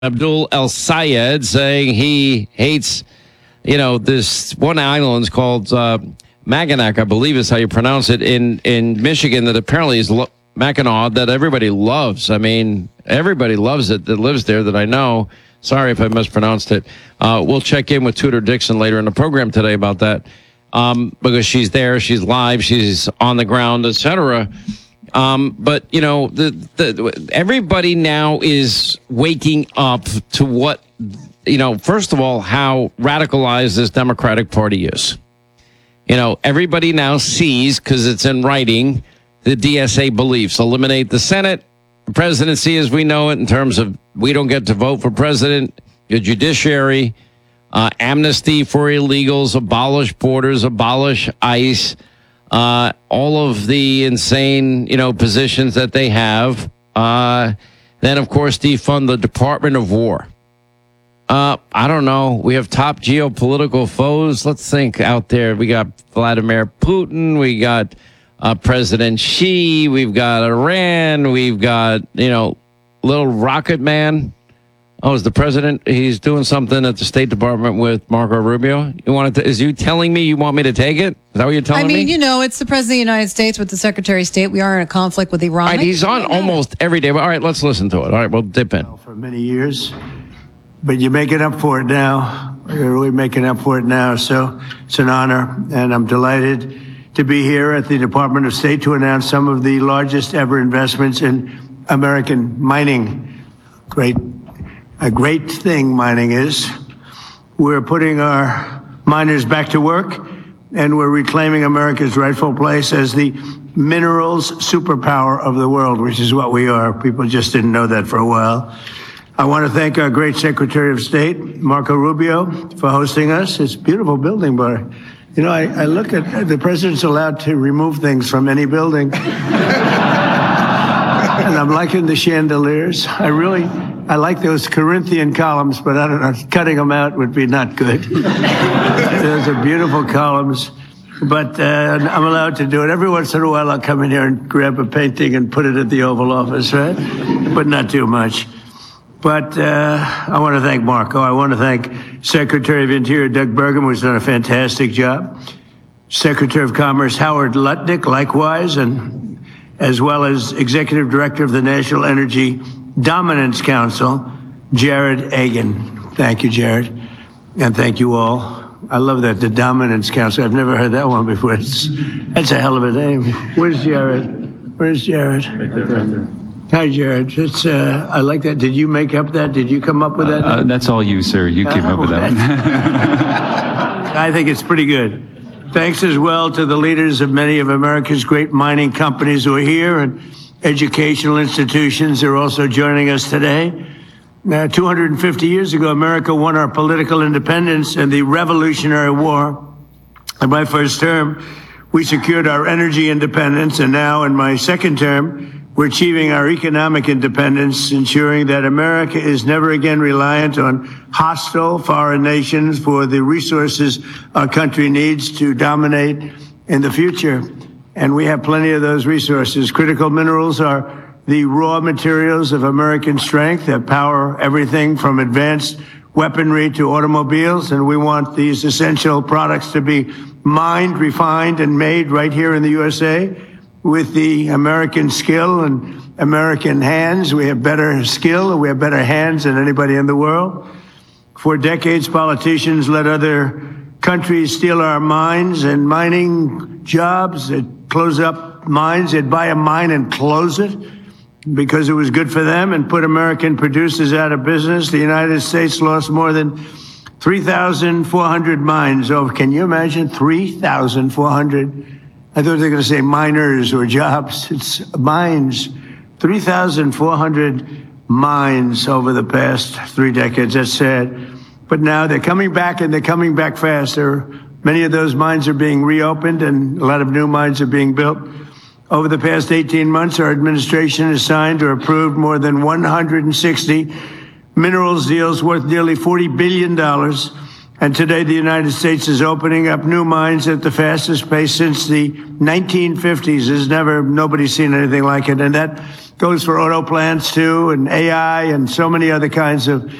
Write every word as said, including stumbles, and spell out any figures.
Abdul El Sayed, saying he hates, you know, this one island called uh, Mackinac, I believe is how you pronounce it, in, in Michigan that apparently is lo- Mackinac, that everybody loves. I mean, everybody loves it that lives there that I know. Sorry if I mispronounced it. Uh, we'll check in with Tudor Dixon later in the program today about that um, because she's there, she's live, she's on the ground, et cetera. Um, but, you know, the, the everybody now is waking up to what, you know, first of all, how radicalized this Democratic Party is. You know, everybody now sees, because it's in writing, the D S A beliefs. Eliminate the Senate, the presidency as we know it, in terms of we don't get to vote for president, your judiciary, uh, amnesty for illegals, abolish borders, abolish ICE. Uh, all of the insane, you know, positions that they have. Uh, then, of course, defund the Department of War. Uh, I don't know. We have top geopolitical foes. Let's think out there. We got Vladimir Putin. We got uh, President Xi. We've got Iran. We've got, you know, little Rocket Man. Oh, is the president? He's doing something at the State Department with Marco Rubio. You want to? Is you telling me you want me to take it? Is that what you're telling me? I mean, me? you know, it's the president of the United States with the Secretary of State. We are in a conflict with Iran. All right, he's on almost every day. All right, let's listen to it. All right, we'll dip in. For many years, but you're making up for it now. You're really making up for it now. So it's an honor, and I'm delighted to be here at the Department of State to announce some of the largest ever investments in American mining. Great. A great thing mining is. We're putting our miners back to work, and we're reclaiming America's rightful place as the minerals superpower of the world, which is what we are. People just didn't know that for a while. I want to thank our great Secretary of State, Marco Rubio, for hosting us. It's a beautiful building, but, you know, I, I look at, the president's allowed to remove things from any building. And I'm liking the chandeliers. I really, I like those Corinthian columns, but I don't know, cutting them out would be not good. Those are beautiful columns, but uh, I'm allowed to do it. Every once in a while, I'll come in here and grab a painting and put it at the Oval Office, right? But not too much. But uh, I want to thank Marco. I want to thank Secretary of Interior Doug Burgum, who's done a fantastic job. Secretary of Commerce Howard Lutnick, likewise, and as well as Executive Director of the National Energy Dominance Council, Jared Agan. Thank you, Jared. And thank you all. I love that, the Dominance Council. I've never heard that one before. It's, that's a hell of a name. Where's Jared? Where's Jared? Right there, right there. Hi, Jared. It's, uh, I like that. Did you make up that? Did you come up with that? Uh, that's all you, sir. You came uh, up with that one. I think it's pretty good. Thanks as well to the leaders of many of America's great mining companies who are here and educational institutions who are also joining us today. Now, two hundred fifty years ago, America won our political independence in the Revolutionary War. In my first term, we secured our energy independence, and now in my second term, we're achieving our economic independence, ensuring that America is never again reliant on hostile foreign nations for the resources our country needs to dominate in the future. And we have plenty of those resources. Critical minerals are the raw materials of American strength that power everything from advanced weaponry to automobiles. And we want these essential products to be mined, refined, and made right here in the U S A. With the American skill and American hands, we have better skill and we have better hands than anybody in the world. For decades, politicians let other countries steal our mines and mining jobs. They'd close up mines. They'd buy a mine and close it because it was good for them and put American producers out of business. The United States lost more than three thousand four hundred mines. Oh, can you imagine? three thousand four hundred. I thought they were going to say miners or jobs. It's mines. three thousand four hundred mines over the past three decades. That's sad. But now they're coming back, and they're coming back faster. Many of those mines are being reopened, and a lot of new mines are being built. Over the past eighteen months, our administration has signed or approved more than one hundred sixty minerals deals worth nearly forty billion dollars. And today, the United States is opening up new mines at the fastest pace since the nineteen fifties. There's never, nobody's seen anything like it. And that goes for auto plants too, and A I and so many other kinds of